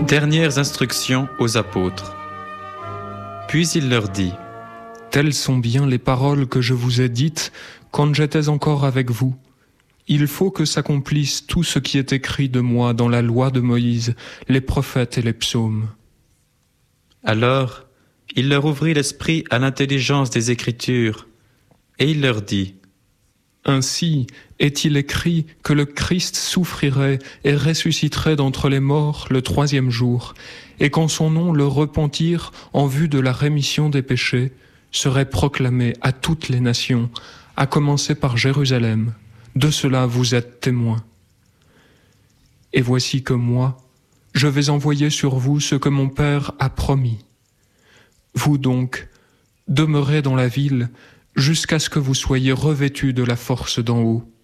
Dernières instructions aux apôtres. Puis il leur dit : Telles sont bien les paroles que je vous ai dites quand j'étais encore avec vous. Il faut que s'accomplisse tout ce qui est écrit de moi dans la loi de Moïse, les prophètes et les psaumes. Alors, il leur ouvrit l'esprit à l'intelligence des Écritures, et il leur dit : Ainsi est-il écrit que le Christ souffrirait et ressusciterait d'entre les morts le 3e jour, et qu'en son nom le repentir en vue de la rémission des péchés serait proclamé à toutes les nations, à commencer par Jérusalem. De cela vous êtes témoins. Et voici que moi, je vais envoyer sur vous ce que mon Père a promis. Vous donc, demeurez dans la ville jusqu'à ce que vous soyez revêtus de la force d'en haut.